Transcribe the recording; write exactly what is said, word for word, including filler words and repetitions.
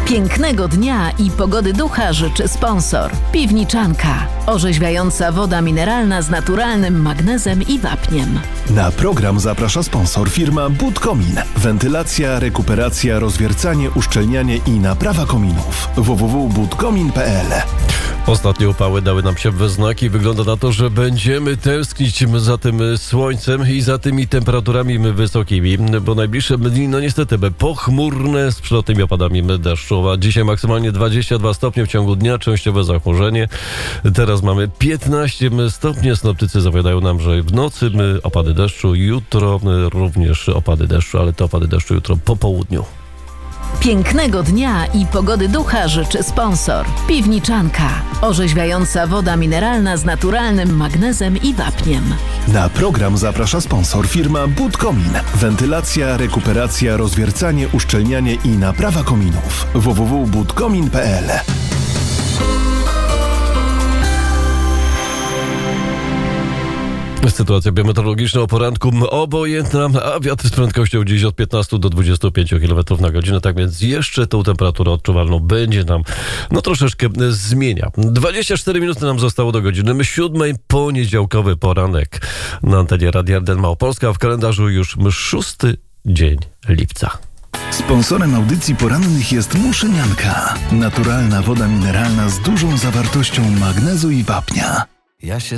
Pięknego dnia i pogody ducha życzy sponsor. Piwniczanka. Orzeźwiająca woda mineralna z naturalnym magnezem i wapniem. Na program zaprasza sponsor firma Budkomin. Wentylacja, rekuperacja, rozwiercanie, uszczelnianie i naprawa kominów. w w w kropka budkomin kropka p l. Ostatnie upały dały nam się we znaki. Wygląda na to, że będziemy tęsknić za tym słońcem i za tymi temperaturami wysokimi, bo najbliższe dni, no niestety, pochmurne z przelotnymi opadami deszczu. A dzisiaj maksymalnie dwadzieścia dwa stopnie w ciągu dnia, częściowe zachmurzenie. Teraz mamy piętnaście stopni. Synoptycy zapowiadają nam, że w nocy opady deszczu, jutro również opady deszczu, ale te opady deszczu jutro po południu. Pięknego dnia i pogody ducha życzy sponsor. Piwniczanka. Orzeźwiająca woda mineralna z naturalnym magnezem i wapniem. Na program zaprasza sponsor firma Budkomin. Wentylacja, rekuperacja, rozwiercanie, uszczelnianie i naprawa kominów. w w w kropka budkomin kropka p l. Sytuacja biometeorologiczna o poranku obojętna, a wiatr z prędkością dziś od piętnastu do dwudziestu pięciu kilometrów na godzinę, tak więc jeszcze tą temperaturę odczuwalną będzie nam no troszeczkę zmienia. dwadzieścia cztery minuty nam zostało do godziny siódmej, poniedziałkowy poranek na antenie Radia R Małopolska, w kalendarzu już szósty dzień lipca. Sponsorem audycji porannych jest Muszynianka. Naturalna woda mineralna z dużą zawartością magnezu i wapnia. Ja się